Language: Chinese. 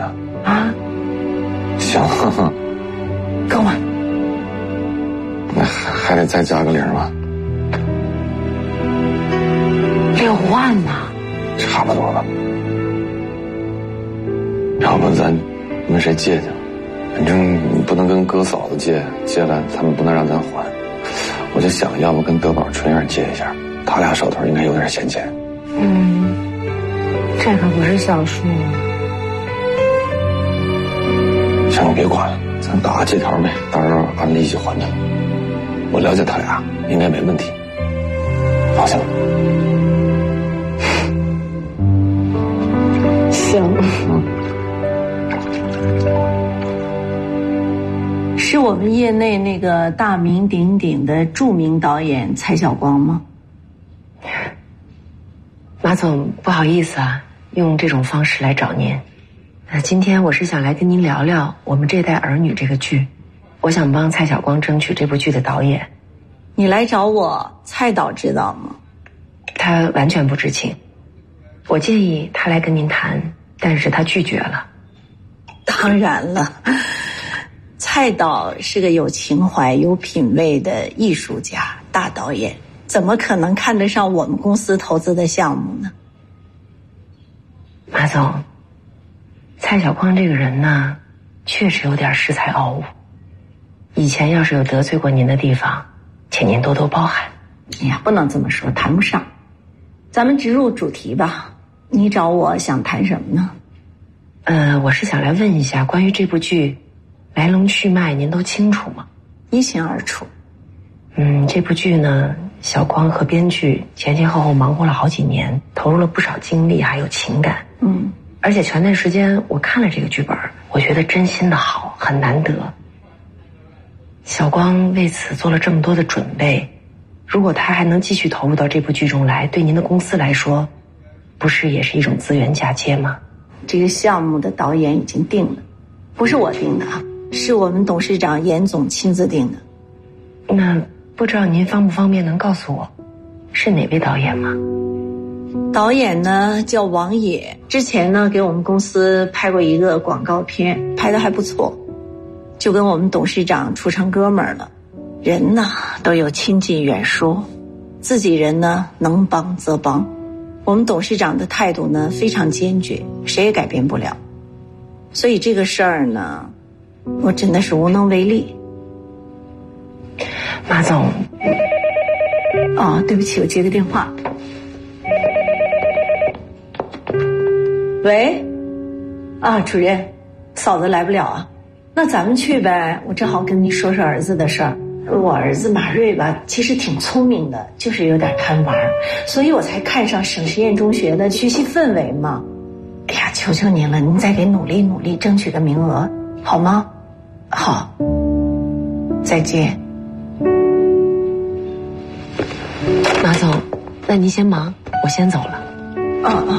呢。 啊？ 行， 够吗？ 那还得再加个0吗 ？6万呢？ 差不多了。要不咱问谁借去？反正你不能跟哥嫂子借，借了他们不能让咱还。我就想要不跟德宝、春燕借一下，他俩手头应该有点闲钱。 这可不是小数。 行，你别管了，咱打个借条呗，到时候按利息还他。我了解他俩，应该没问题。放心。 行。是我们业内那个大名鼎鼎的著名导演蔡晓光吗？ 马总，不好意思啊，用这种方式来找您。今天我是想来跟您聊聊我们这代儿女这个剧，我想帮蔡晓光争取这部剧的导演。 你来找我，蔡导知道吗？ 他完全不知情。我建议他来跟您谈，但是他拒绝了。 当然了，蔡导是个有情怀、有品位的艺术家、大导演，怎么可能看得上我们公司投资的项目呢？ 马总，蔡晓光这个人呢，确实有点恃才傲物。以前要是有得罪过您的地方，请您多多包涵。 哎呀，不能这么说，谈不上。咱们直入主题吧，你找我想谈什么呢？ 我是想来问一下关于这部剧来龙去脉，您都清楚吗？ 一清二楚。 这部剧呢，晓光和编剧前后忙活了好几年，投入了不少精力还有情感。而且前段时间我看了这个剧本，我觉得真心的好，很难得。晓光为此做了这么多的准备，如果他还能继续投入到这部剧中来，对您的公司来说，不是也是一种资源嫁接吗？ 这个项目的导演已经定了，不是我定的，是我们董事长严总亲自定的。 那不知道您方不方便能告诉我是哪位导演吗？ 导演呢叫王野，之前呢给我们公司拍过一个广告片，拍得还不错，就跟我们董事长处成哥们儿了。人呢都有亲近远疏，自己人呢能帮则帮。我们董事长的态度呢非常坚决，谁也改变不了。所以这个事儿呢，我真的是无能为力。 马总， 对不起，我接个电话。喂，主任，嫂子来不了啊，那咱们去呗。我正好跟你说说儿子的事儿。我儿子马瑞吧，其实挺聪明的，就是有点贪玩，所以我才看上省实验中学的学习氛围嘛。哎呀，求求您了，您再给努力努力，争取个名额，好吗？好，再见。 马总，那您先忙，我先走了。